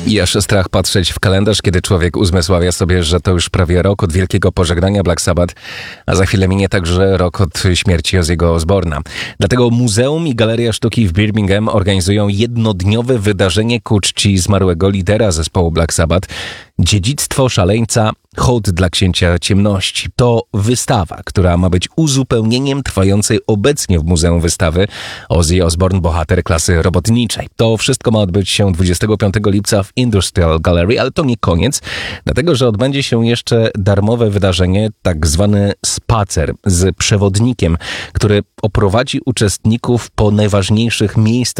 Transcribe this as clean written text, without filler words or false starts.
I aż strach patrzeć w kalendarz, kiedy człowiek uzmysławia sobie, że to już prawie rok od wielkiego pożegnania Black Sabbath, a za chwilę minie także rok od śmierci Ozzy'ego Osbourna. Dlatego Muzeum i Galeria Sztuki w Birmingham organizują jednodniowe wydarzenie ku czci zmarłego lidera zespołu Black Sabbath. Dziedzictwo szaleńca, hołd dla księcia ciemności. To wystawa, która ma być uzupełnieniem trwającej obecnie w muzeum wystawy Ozzy Osbourne, bohater klasy robotniczej. To wszystko ma odbyć się 25 lipca w Industrial Gallery, ale to nie koniec, dlatego że odbędzie się jeszcze darmowe wydarzenie, tak zwany spacer z przewodnikiem, który oprowadzi uczestników po najważniejszych miejscach